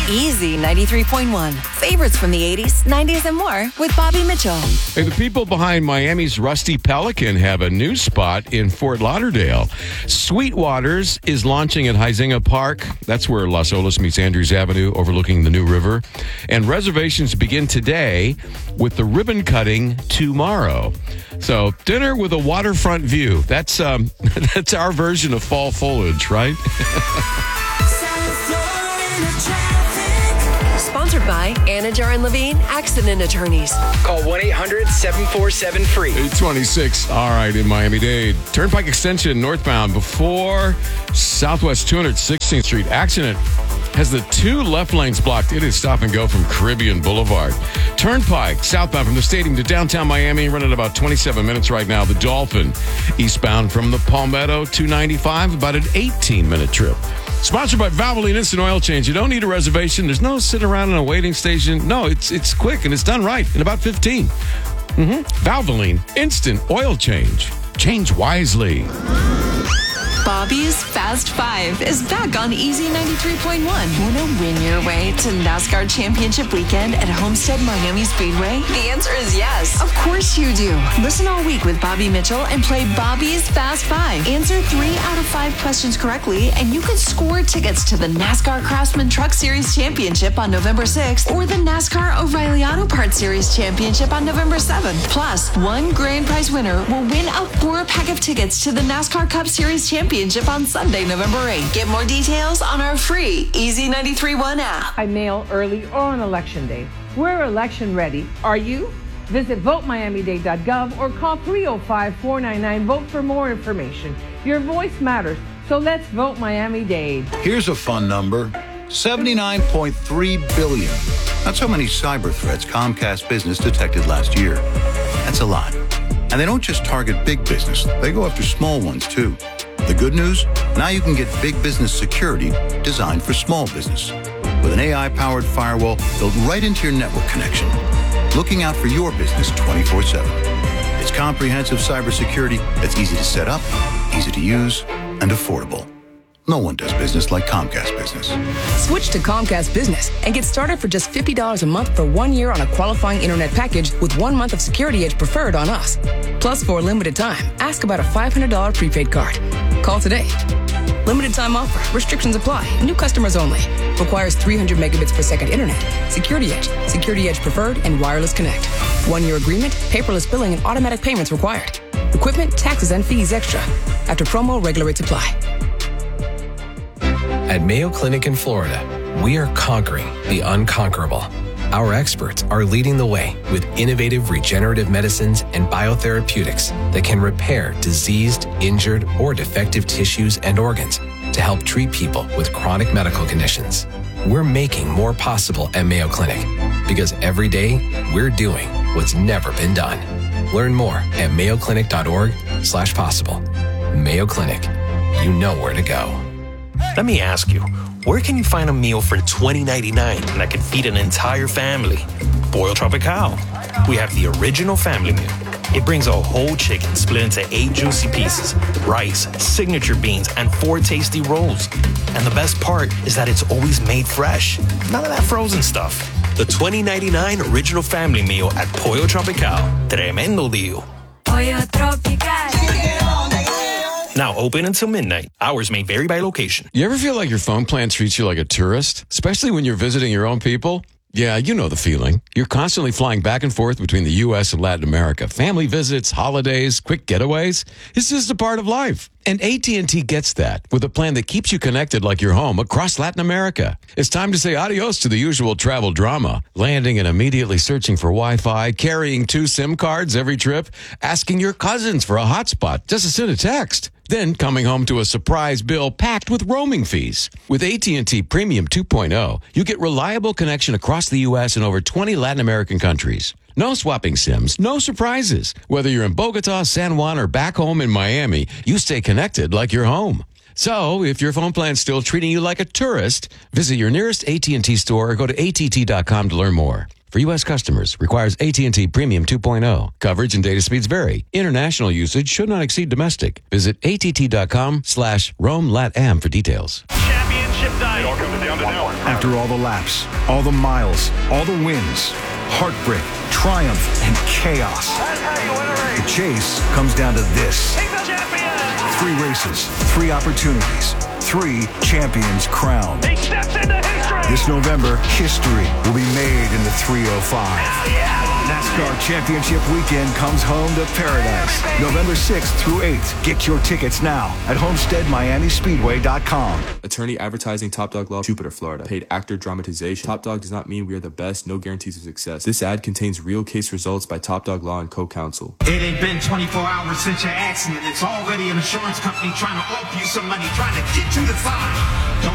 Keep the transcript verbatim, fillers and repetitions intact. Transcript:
Easy ninety-three point one. Favorites from the eighties, nineties, and more with Bobby Mitchell. Hey, the people behind Miami's Rusty Pelican have a new spot in Fort Lauderdale. Sweetwaters is launching at Huizenga Park. That's where Las Olas meets Andrews Avenue, overlooking the New River. And reservations begin today with the ribbon cutting tomorrow. So, dinner with a waterfront view. That's um, that's our version of fall foliage, right? Sponsored by Anajar and Levine Accident Attorneys. Call one eight hundred seven four seven free. eight twenty-six. All right, in Miami-Dade. Turnpike Extension northbound before Southwest two hundred sixteenth Street. Accident has the two left lanes blocked. It is stop and go from Caribbean Boulevard. Turnpike southbound from the stadium to downtown Miami, running about twenty-seven minutes right now. The Dolphin eastbound from the Palmetto two ninety-five, about an eighteen minute trip. Sponsored by Valvoline Instant Oil Change. You don't need a reservation. There's no sitting around in a waiting station. No, it's it's quick and it's done right in about fifteen. Mm-hmm. Valvoline Instant Oil Change. Change wisely. Bobby's Fast Five is back on Easy ninety-three point one. Want to win your way to NASCAR Championship Weekend at Homestead Miami Speedway? The answer is yes. Of course you do. Listen all week with Bobby Mitchell and play Bobby's Fast Five. Answer three out of five questions correctly, and you can score tickets to the NASCAR Craftsman Truck Series Championship on November sixth or the NASCAR O'Reilly Auto Parts Series Championship on November seventh. Plus, one grand prize winner will win a four-pack of tickets to the NASCAR Cup Series Championship on Sunday, November eighth. Get more details on our free Easy ninety-three point one app. I mail early or on election day. We're election ready. Are you? Visit vote miami dade dot gov or call three oh five, four nine nine, VOTE for more information. Your voice matters, so let's vote Miami-Dade. Here's a fun number. seventy-nine point three billion. That's how many cyber threats Comcast Business detected last year. That's a lot. And they don't just target big business. They go after small ones, too. The good news? Now you can get big business security designed for small business. With an A I-powered firewall built right into your network connection. Looking out for your business twenty-four seven. It's comprehensive cybersecurity that's easy to set up, easy to use, and affordable. No one does business like Comcast Business. Switch to Comcast Business and get started for just fifty dollars a month for one year on a qualifying internet package with one month of Security Edge preferred on us. Plus, for a limited time, ask about a five hundred dollars prepaid card. Call today. Limited time offer. Restrictions apply. New customers only. Requires three hundred megabits per second internet. Security Edge, Security Edge preferred, and wireless connect. One-year agreement, paperless billing, and automatic payments required. Equipment, taxes, and fees extra. After promo, regular rates apply. At Mayo Clinic in Florida, we are conquering the unconquerable. Our experts are leading the way with innovative regenerative medicines and biotherapeutics that can repair diseased, injured, or defective tissues and organs to help treat people with chronic medical conditions. We're making more possible at Mayo Clinic because every day we're doing what's never been done. Learn more at mayoclinic.org slash possible. Mayo Clinic, you know where to go. Let me ask you, where can you find a meal for twenty ninety-nine that can feed an entire family? Pollo Tropical. We have the original family meal. It brings a whole chicken split into eight juicy pieces, rice, signature beans, and four tasty rolls. And the best part is that it's always made fresh. None of that frozen stuff. The twenty ninety-nine original family meal at Pollo Tropical. Tremendo deal. Pollo Tropical. Now open until midnight. Hours may vary by location. You ever feel like your phone plan treats you like a tourist? Especially when you're visiting your own people? Yeah, you know the feeling. You're constantly flying back and forth between the U S and Latin America. Family visits, holidays, quick getaways. It's just a part of life. And A T and T gets that with a plan that keeps you connected like you're home across Latin America. It's time to say adios to the usual travel drama. Landing and immediately searching for Wi-Fi, carrying two SIM cards every trip, asking your cousins for a hotspot just to send a text. Then coming home to a surprise bill packed with roaming fees. With A T and T Premium two point oh, you get reliable connection across the U S and over twenty Latin American countries. No swapping SIMs, no surprises. Whether you're in Bogota, San Juan, or back home in Miami, you stay connected like you're home. So, if your phone plan's still treating you like a tourist, visit your nearest A T and T store or go to A T T dot com to learn more. For U S customers, requires A T and T Premium two point oh. Coverage and data speeds vary. International usage should not exceed domestic. Visit A T T dot com slash Roam Lat Am for details. Championship dive. After all the laps, all the miles, all the wins, heartbreak, triumph, and chaos, the chase comes down to this. Three races, three opportunities, three champions crowned. This November, history will be made in the three oh five. NASCAR Championship Weekend comes home to paradise. November sixth through eighth. Get your tickets now at homestead miami speedway dot com. Attorney advertising Top Dog Law, Jupiter, Florida. Paid actor dramatization. Top Dog does not mean we are the best. No guarantees of success. This ad contains real case results by Top Dog Law and co-counsel. It ain't been twenty-four hours since your accident. It's already an insurance company trying to offer you some money, trying to get you to sign. Don't